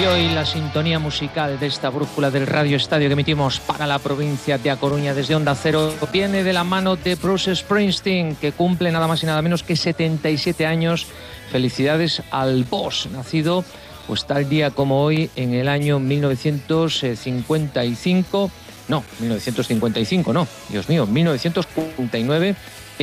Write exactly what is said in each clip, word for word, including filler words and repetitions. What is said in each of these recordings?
Y hoy la sintonía musical de esta brújula del Radio Estadio que emitimos para la provincia de A Coruña desde Onda Cero viene de la mano de Bruce Springsteen, que cumple nada más y nada menos que setenta y siete años. Felicidades al boss, nacido pues tal día como hoy en el año mil novecientos cincuenta y cinco. No, mil novecientos cincuenta y cinco, no, Dios mío, mil novecientos cuarenta y nueve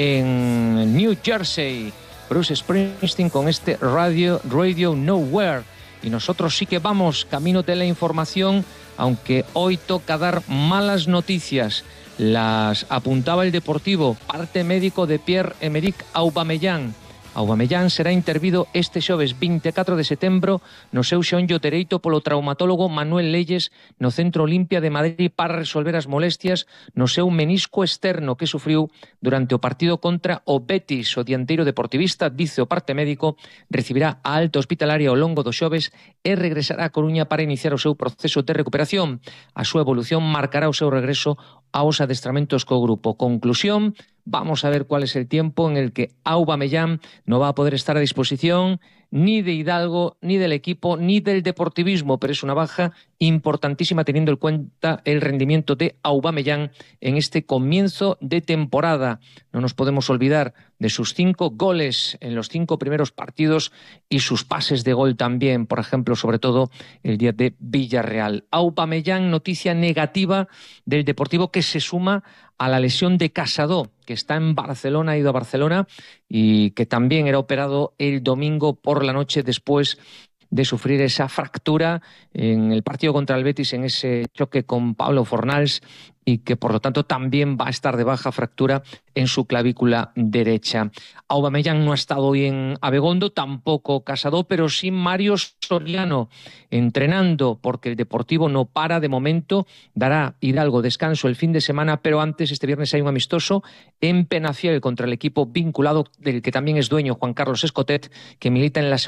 en New Jersey. Bruce Springsteen con este Radio, Radio Nowhere. Y nosotros sí que vamos camino de la información, aunque hoy toca dar malas noticias. Las apuntaba el Deportivo, parte médico de Pierre-Emerick Aubameyang. Aubameyang será intervido este xoves vinte e catro de setembro no seu xeonllo dereito polo traumatólogo Manuel Leyes no Centro Olimpia de Madrid para resolver as molestias no seu menisco externo que sufriu durante o partido contra o Betis. O dianteiro deportivista, dice o parte médico, recibirá a alta hospitalaria ao longo do xoves e regresará a Coruña para iniciar o seu proceso de recuperación. A súa evolución marcará o seu regreso aos adestramentos co grupo. Conclusión: vamos a ver cuál es el tiempo en el que Aubameyang no va a poder estar a disposición ni de Hidalgo, ni del equipo, ni del deportivismo, pero es una baja importantísima teniendo en cuenta el rendimiento de Aubameyang en este comienzo de temporada. No nos podemos olvidar de sus cinco goles en los cinco primeros partidos y sus pases de gol también, por ejemplo, sobre todo el día de Villarreal. Aubameyang, noticia negativa del Deportivo que se suma a la lesión de Casado, que está en Barcelona, ha ido a Barcelona y que también era operado el domingo por la noche después de sufrir esa fractura en el partido contra el Betis, en ese choque con Pablo Fornals, y que por lo tanto también va a estar de baja, fractura en su clavícula derecha. Aubameyang no ha estado hoy en Abegondo, tampoco Casado, pero sí Mario Soriano entrenando, porque el Deportivo no para de momento. Dará Hidalgo descanso el fin de semana, pero antes, este viernes, hay un amistoso en Penafiel contra el equipo vinculado del que también es dueño Juan Carlos Escotet, que milita en la